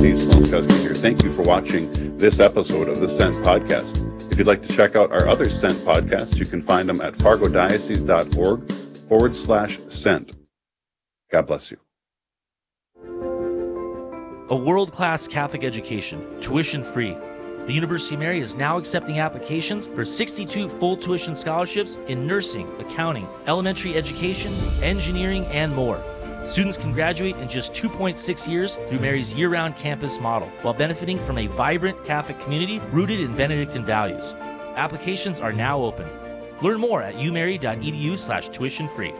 Steve Smelskowski here. Thank you for watching this episode of the Sent Podcast. If you'd like to check out our other Sent podcasts, you can find them at fargodiocese.org/Sent. God bless you. A world-class Catholic education, tuition-free. The University of Mary is now accepting applications for 62 full tuition scholarships in nursing, accounting, elementary education, engineering, and more. Students can graduate in just 2.6 years through Mary's year-round campus model, while benefiting from a vibrant Catholic community rooted in Benedictine values. Applications are now open. Learn more at umary.edu/tuition-free.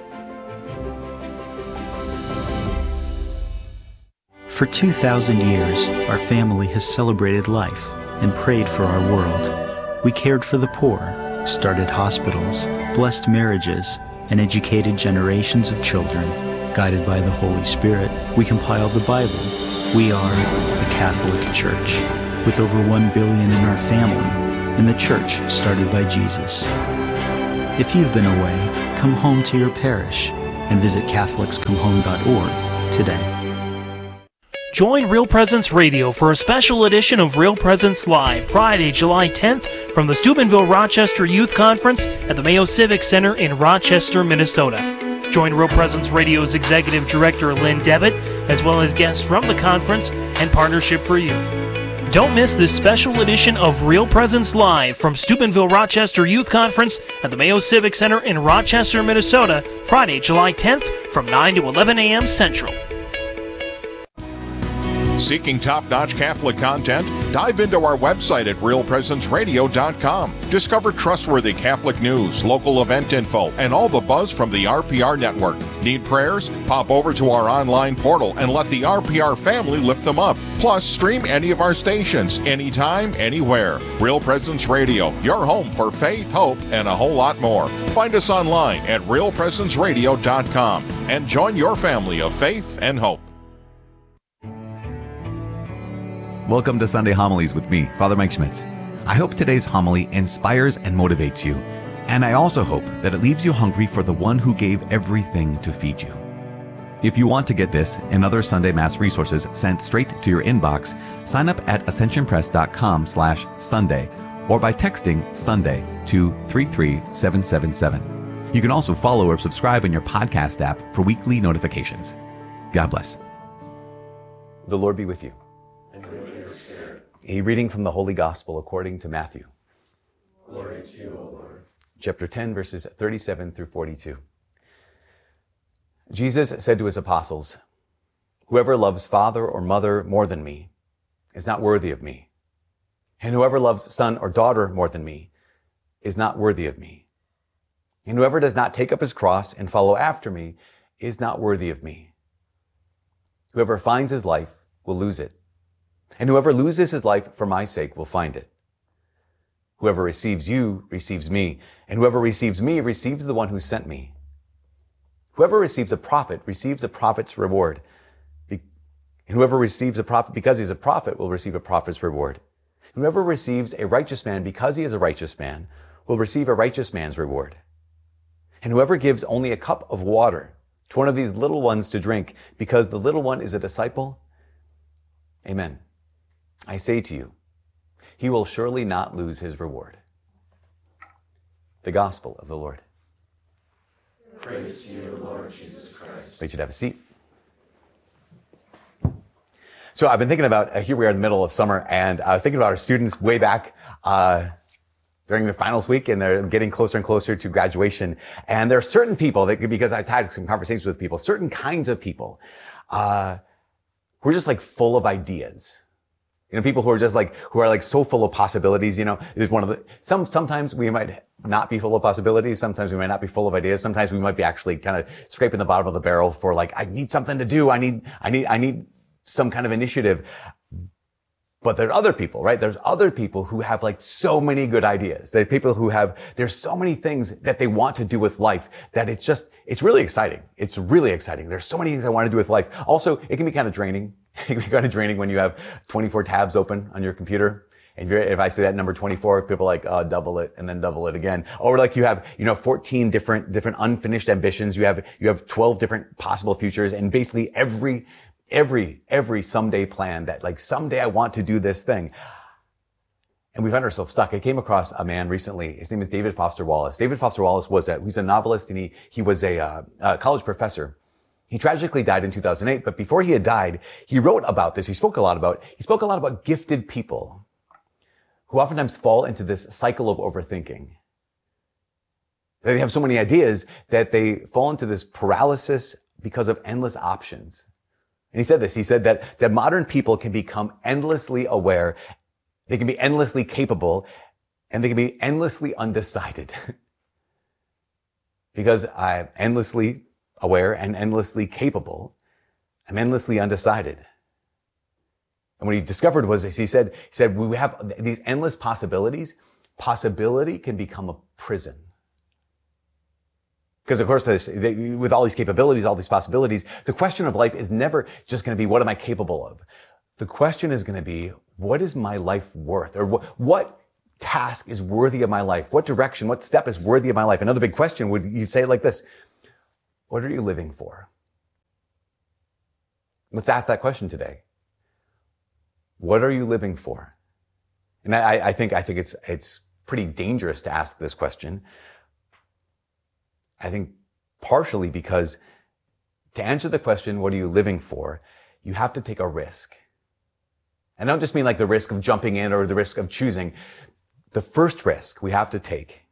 For 2,000 years, our family has celebrated life and prayed for our world. We cared for the poor, started hospitals, blessed marriages, and educated generations of children. Guided by the Holy Spirit, we compiled the Bible. We are the Catholic Church, with over 1 billion in our family, and the church started by Jesus. If you've been away, come home to your parish and visit catholicscomehome.org today. Join Real Presence Radio for a special edition of Real Presence Live, Friday, July 10th, from the Steubenville Rochester Youth Conference at the Mayo Civic Center in Rochester, Minnesota. Join Real Presence Radio's Executive Director Lynn Devitt, as well as guests from the conference and Partnership for Youth. Don't miss this special edition of Real Presence Live from Steubenville Rochester Youth Conference at the Mayo Civic Center in Rochester, Minnesota, Friday, July 10th, from 9 to 11 a.m. Central. Seeking top-notch Catholic content? Dive into our website at realpresenceradio.com. Discover trustworthy Catholic news, local event info, and all the buzz from the RPR network. Need prayers? Pop over to our online portal and let the RPR family lift them up. Plus, stream any of our stations, anytime, anywhere. Real Presence Radio, your home for faith, hope, and a whole lot more. Find us online at realpresenceradio.com and join your family of faith and hope. Welcome to Sunday Homilies with me, Father Mike Schmitz. I hope today's homily inspires and motivates you, and I also hope that it leaves you hungry for the one who gave everything to feed you. If you want to get this and other Sunday Mass resources sent straight to your inbox, sign up at ascensionpress.com/Sunday or by texting Sunday to 33777. You can also follow or subscribe in your podcast app for weekly notifications. God bless. The Lord be with you. A reading from the Holy Gospel according to Matthew. Glory to you, O Lord. Chapter 10, verses 37 through 42. Jesus said to his apostles, "Whoever loves father or mother more than me is not worthy of me. And whoever loves son or daughter more than me is not worthy of me. And whoever does not take up his cross and follow after me is not worthy of me. Whoever finds his life will lose it. And whoever loses his life for my sake will find it. Whoever receives you receives me, and whoever receives me receives the one who sent me. Whoever receives a prophet receives a prophet's reward. And whoever receives a prophet because he's a prophet will receive a prophet's reward. And whoever receives a righteous man because he is a righteous man will receive a righteous man's reward. And whoever gives only a cup of water to one of these little ones to drink because the little one is a disciple, amen. I say to you, he will surely not lose his reward." The Gospel of the Lord. Praise to you, Lord Jesus Christ. You should have a seat. So I've been thinking about, here we are in the middle of summer, and I was thinking about our students way back during their finals week, and they're getting closer and closer to graduation. And there are certain people that, because I've had some conversations with people, certain kinds of people who are just like full of ideas. You know, people who are just like, who are like so full of possibilities, you know, is one of the, sometimes we might not be full of possibilities. Sometimes we might not be full of ideas. Sometimes we might be actually kind of scraping the bottom of the barrel for like, I need something to do. I need some kind of initiative. But there are other people, right? There's other people who have like so many good ideas. There are people who have, there's so many things that they want to do with life that it's really exciting. It's really exciting. There's so many things I want to do with life. Also, it can be kind of draining. It can be kind of draining when you have 24 tabs open on your computer. And if I say that number 24, people are like, double it and then double it again. Or like you have, 14 different unfinished ambitions. You have 12 different possible futures. And basically every every someday plan that like someday I want to do this thing. And we find ourselves stuck. I came across a man recently. His name is David Foster Wallace. David Foster Wallace he's a novelist, and he was a college professor. He tragically died in 2008, but before he had died, he wrote about this. He spoke a lot about gifted people who oftentimes fall into this cycle of overthinking. They have so many ideas that they fall into this paralysis because of endless options. And he said this. He said that modern people can become endlessly aware. They can be endlessly capable, and they can be endlessly undecided. Because I'm endlessly aware and endlessly capable, I'm endlessly undecided. And what he discovered was this. He said, we have these endless possibilities. Possibility can become a prison. Because of course, with all these capabilities, all these possibilities, the question of life is never just going to be, what am I capable of? The question is going to be, what is my life worth? Or what task is worthy of my life? What direction, what step is worthy of my life? Another big question, would you say it like this? What are you living for? Let's ask that question today. What are you living for? And I think it's pretty dangerous to ask this question. I think partially because to answer the question, what are you living for? You have to take a risk. And I don't just mean like the risk of jumping in or the risk of choosing. The first risk we have to take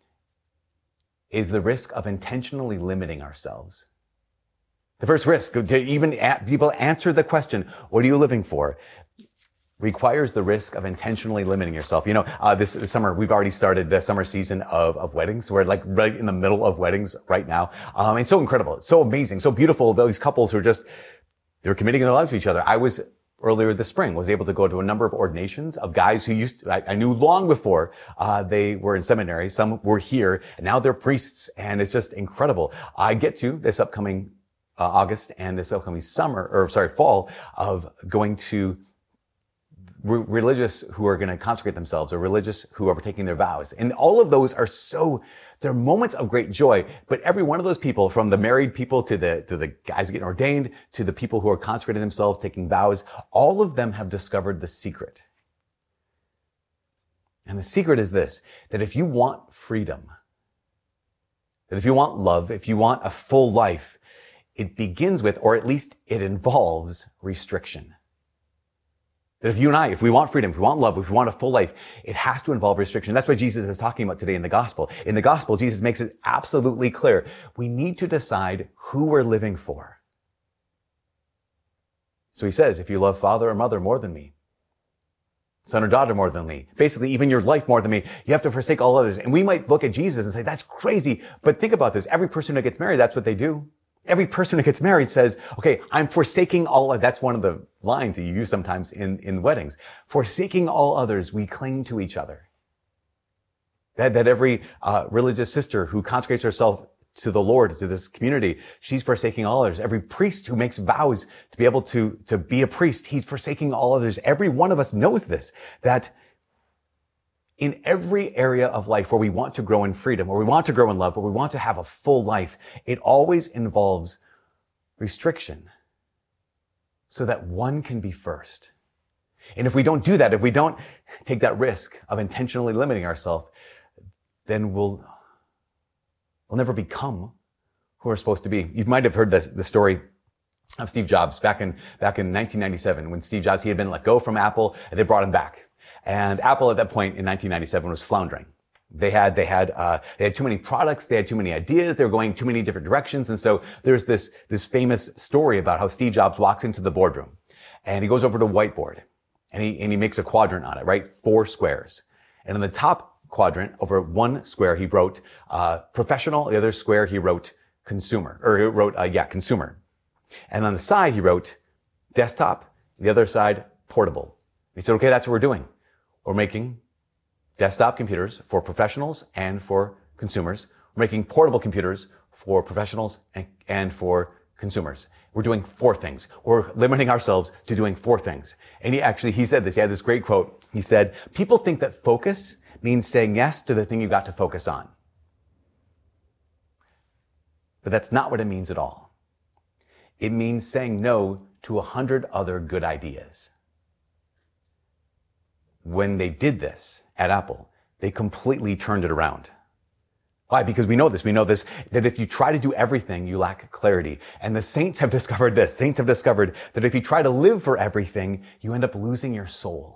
is the risk of intentionally limiting ourselves. The first risk to even people answer the question, what are you living for? Requires the risk of intentionally limiting yourself. You know, this summer, we've already started the summer season of weddings. We're like right in the middle of weddings right now. It's so incredible. It's so amazing. So beautiful. Those couples who are they're committing their lives to each other. I was earlier this spring was able to go to a number of ordinations of guys who I knew long before, they were in seminary. Some were here and now they're priests, and it's just incredible. I get to this upcoming, August and this upcoming fall of going to religious who are going to consecrate themselves, or religious who are taking their vows. And all of those they're moments of great joy. But every one of those people, from the married people to the guys getting ordained, to the people who are consecrating themselves, taking vows, all of them have discovered the secret. And the secret is this, that if you want freedom, that if you want love, if you want a full life, it begins with, or at least it involves, restriction. That if we want freedom, if we want love, if we want a full life, it has to involve restriction. That's what Jesus is talking about today in the gospel. In the gospel, Jesus makes it absolutely clear. We need to decide who we're living for. So he says, if you love father or mother more than me, son or daughter more than me, basically even your life more than me, you have to forsake all others. And we might look at Jesus and say, that's crazy. But think about this. Every person who gets married, that's what they do. Every person who gets married says, okay, I'm forsaking all of, that's one of the lines that you use sometimes in weddings. Forsaking all others, we cling to each other. That every religious sister who consecrates herself to the Lord, to this community, she's forsaking all others. Every priest who makes vows to be able to be a priest, he's forsaking all others. Every one of us knows this, that in every area of life where we want to grow in freedom, where we want to grow in love, where we want to have a full life, it always involves restriction so that one can be first. And if we don't do that, if we don't take that risk of intentionally limiting ourselves, then we'll never become who we're supposed to be. You might have heard the story of Steve Jobs back in 1997, when Steve Jobs, he had been let go from Apple and they brought him back. And Apple at that point in 1997 was floundering. They had too many products. They had too many ideas. They were going too many different directions. And so there's this famous story about how Steve Jobs walks into the boardroom and he goes over to a whiteboard and he makes a quadrant on it, right? 4 squares. And in the top quadrant, over one square, he wrote, professional. The other square, he wrote consumer. And on the side, he wrote desktop. The other side, portable. He said, okay, that's what we're doing. We're making desktop computers for professionals and for consumers. We're making portable computers for professionals and for consumers. We're doing 4 things. We're limiting ourselves to doing 4 things. And he said this. He had this great quote. He said, people think that focus means saying yes to the thing you got to focus on. But that's not what it means at all. It means saying no to 100 other good ideas. When they did this at Apple, they completely turned it around. Why? Because we know this, that if you try to do everything, you lack clarity. And the saints have discovered this. Saints have discovered that if you try to live for everything, you end up losing your soul.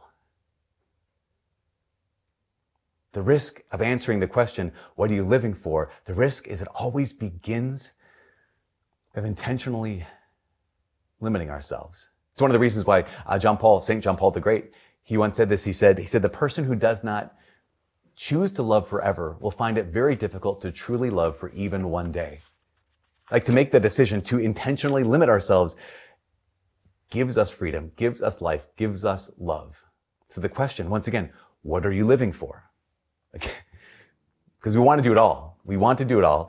The risk of answering the question, what are you living for? The risk is it always begins with intentionally limiting ourselves. It's one of the reasons why St. John Paul the Great, he once said this. He said, the person who does not choose to love forever will find it very difficult to truly love for even one day. Like, to make the decision to intentionally limit ourselves gives us freedom, gives us life, gives us love. So the question, once again, what are you living for? Because we want to do it all. We want to do it all.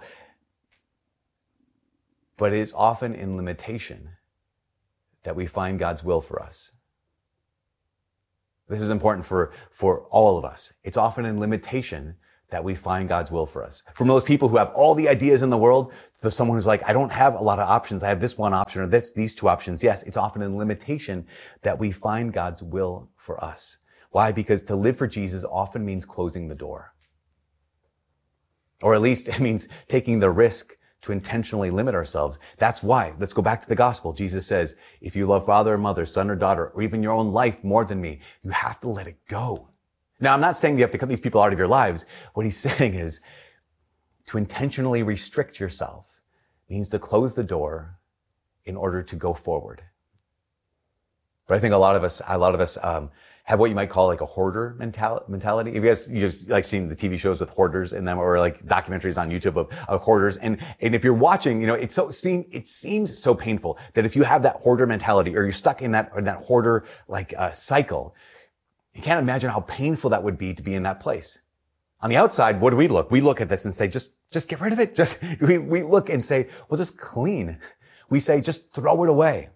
But it is often in limitation that we find God's will for us. This is important for all of us. It's often in limitation that we find God's will for us. From those people who have all the ideas in the world to someone who's like, I don't have a lot of options. I have this one option or these two options. Yes, it's often in limitation that we find God's will for us. Why? Because to live for Jesus often means closing the door. Or at least it means taking the risk to intentionally limit ourselves. That's why. Let's go back to the gospel. Jesus says, if you love father or mother, son or daughter, or even your own life more than me, you have to let it go. Now, I'm not saying you have to cut these people out of your lives. What he's saying is to intentionally restrict yourself means to close the door in order to go forward. But I think a lot of us have what you might call like a hoarder mentality. If you guys like seen the TV shows with hoarders in them, or like documentaries on YouTube of hoarders, and if you're watching, it seems so painful that if you have that hoarder mentality, or you're stuck in that hoarder cycle, you can't imagine how painful that would be to be in that place. On the outside, what do we look? We look at this and say, just get rid of it. We look and say, well, just clean. We say, just throw it away.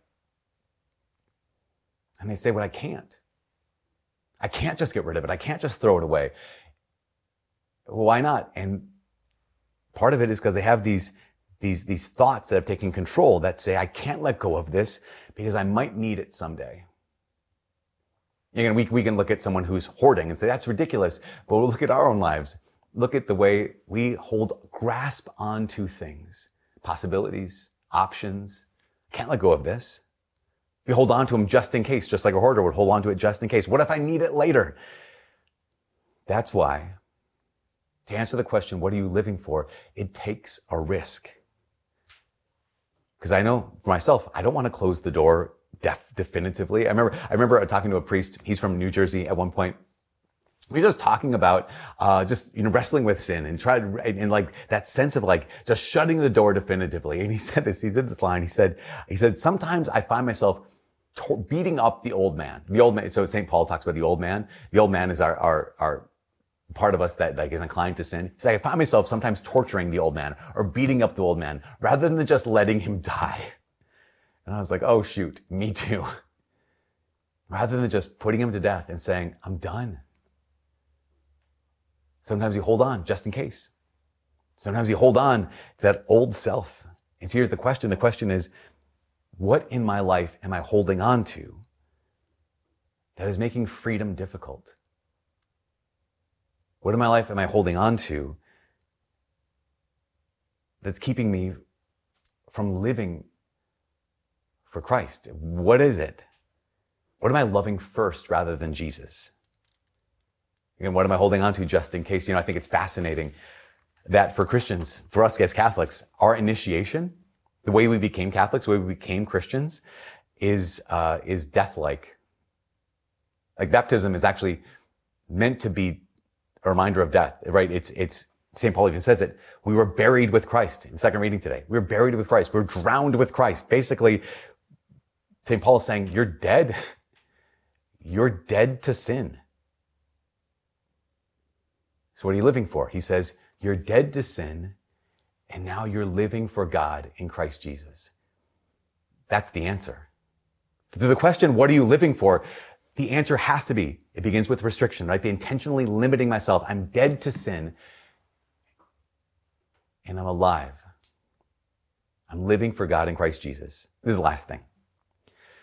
And they say, well, I can't just get rid of it. I can't just throw it away. Well, why not? And part of it is because they have these thoughts that have taken control that say, I can't let go of this because I might need it someday. Again, we can look at someone who's hoarding and say, that's ridiculous. But we'll look at our own lives. Look at the way we grasp onto things, possibilities, options. Can't let go of this. We hold on to them just in case, just like a hoarder would hold on to it just in case. What if I need it later? That's why, to answer the question, what are you living for? It takes a risk. Because I know for myself, I don't want to close the door definitively. I remember talking to a priest. He's from New Jersey at one point. We were just talking about wrestling with sin and like that sense of like just shutting the door definitively. And he said this line. He said, sometimes I find myself beating up the old man. So St. Paul talks about the old man. The old man is our part of us that like is inclined to sin. So I find myself sometimes torturing the old man or beating up the old man rather than just letting him die. And I was like, oh shoot, me too. Rather than just putting him to death and saying, I'm done. Sometimes you hold on just in case. Sometimes you hold on to that old self. And so here's the question. The question is, what in my life am I holding on to that is making freedom difficult? What in my life am I holding on to that's keeping me from living for Christ? What is it? What am I loving first rather than Jesus? And what am I holding on to just in case? I think it's fascinating that for Christians, for us as Catholics, our initiation, the way we became Catholics, the way we became Christians, is death-like. Like baptism is actually meant to be a reminder of death, right? It's St. Paul even says it. We were buried with Christ in the second reading today. We were buried with Christ. We were drowned with Christ. Basically, St. Paul is saying, you're dead. You're dead to sin. So what are you living for? He says, you're dead to sin, and now you're living for God in Christ Jesus. That's the answer. To the question, what are you living for? The answer has to be, it begins with restriction, right? The intentionally limiting myself. I'm dead to sin, and I'm alive. I'm living for God in Christ Jesus. This is the last thing.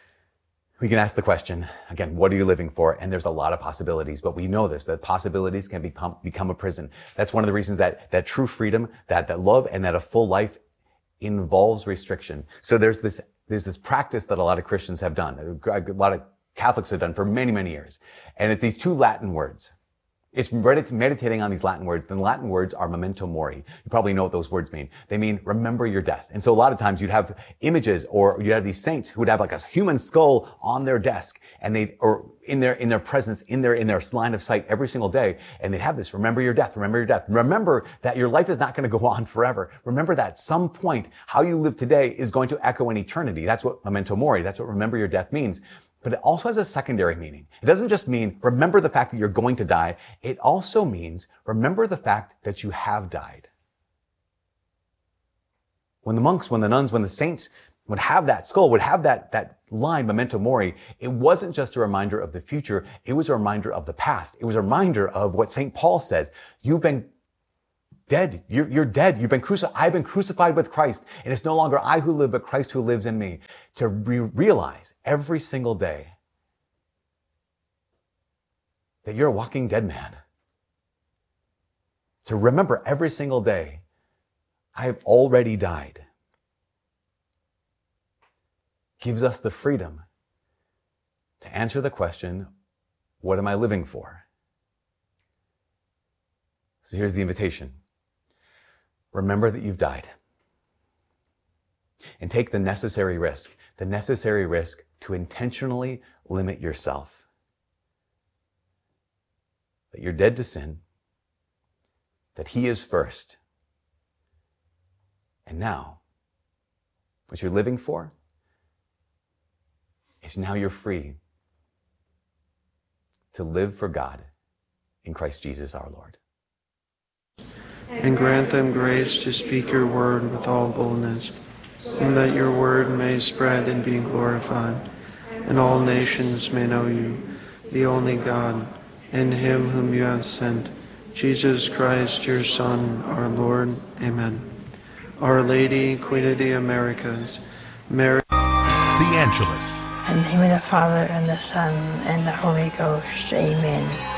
We can ask the question, again, what are you living for? And there's a lot of possibilities, but we know this, that possibilities can become a prison. That's one of the reasons that true freedom, that love, and that a full life involves restriction. So there's this practice that a lot of Christians have done, a lot of Catholics have done for many, many years. And it's these two Latin words. It's meditating on these Latin words. The Latin words are memento mori. You probably know what those words mean. They mean remember your death. And so a lot of times you'd have images, or you'd have these saints who would have like a human skull on their desk, and or in their presence, in their line of sight every single day. And they'd have this, remember your death, remember your death. Remember that your life is not going to go on forever. Remember that at some point, how you live today is going to echo in eternity. That's what memento mori, that's what remember your death means. But it also has a secondary meaning. It doesn't just mean remember the fact that you're going to die. It also means remember the fact that you have died. When the monks, when the nuns, when the saints would have that skull, would have that line, memento mori, it wasn't just a reminder of the future. It was a reminder of the past. It was a reminder of what St. Paul says. You've been dead. You're dead. You've been crucified. I've been crucified with Christ, and it's no longer I who live, but Christ who lives in me. To realize every single day that you're a walking dead man. To remember every single day, I've already died. Gives us the freedom to answer the question, what am I living for? So here's the invitation. Remember that you've died. And take the necessary risk to intentionally limit yourself. That you're dead to sin, that He is first. And now, what you're living for is now you're free to live for God in Christ Jesus our Lord. And grant them grace to speak your word with all boldness, and that your word may spread and be glorified, and all nations may know you, the only God, and Him whom you have sent, Jesus Christ, your Son, our Lord. Amen. Our Lady, Queen of the Americas, Mary. The Angelus. In the name of the Father, and the Son, and the Holy Ghost. Amen.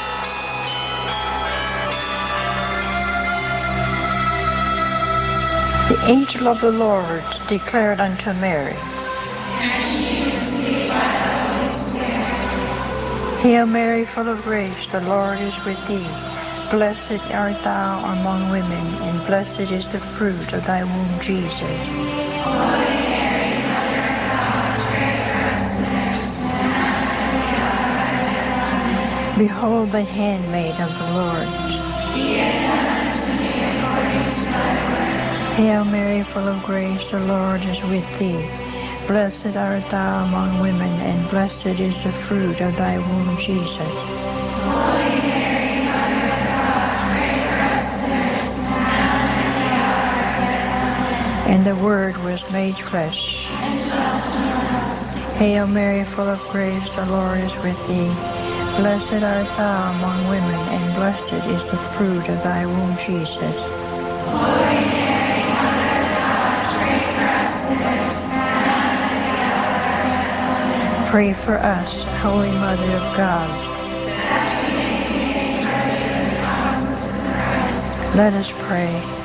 The angel of the Lord declared unto Mary, And she conceived by the Holy Spirit. Hail Mary, full of grace, the Lord is with thee. Blessed art thou among women, and blessed is the fruit of thy womb, Jesus. Holy Mary, Mother of God, pray for us sinners, now and at the hour of our death. Behold the handmaid of the Lord. Be it done unto me according to thy word. Hail Mary, full of grace, the Lord is with thee. Blessed art thou among women, and blessed is the fruit of thy womb, Jesus. Holy Mary, Mother of God, pray for us sinners, now and at the hour of our death. And the Word was made flesh, and dwelt among us. Hail Mary, full of grace, the Lord is with thee. Blessed art thou among women, and blessed is the fruit of thy womb, Jesus. Holy Mary, Mother of God, pray for us sinners, now and at the hour of our death. Pray for us, Holy Mother of God. That we may be made worthy of the promises of Christ. Let us pray.